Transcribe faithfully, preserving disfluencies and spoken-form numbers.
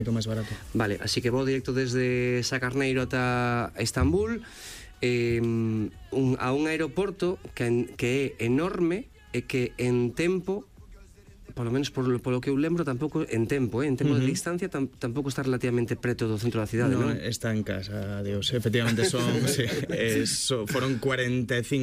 máis barato. Vale, así que vou directo desde Sacarneiro ata Estambul, eh, un, a un aeroporto que, que é enorme e que en tempo, polo menos por, polo que eu lembro, tampouco en tempo, eh, en tempo uh -huh. de distancia tam, tampouco está relativamente preto do centro da cidade, no, non? Está en casa, Dios, efectivamente son, sí, eh, so, foron cuarenta e cinco